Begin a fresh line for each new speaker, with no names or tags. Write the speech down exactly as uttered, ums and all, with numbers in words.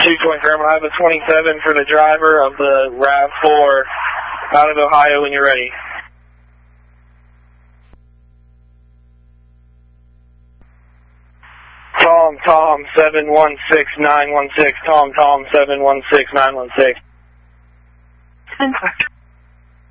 two to confirm, I have a twenty-seven for the driver of the RAV four out of Ohio when you're ready. Tom, Tom, seven one six nine one six, Tom, Tom, seven one six nine one six.
Inspector.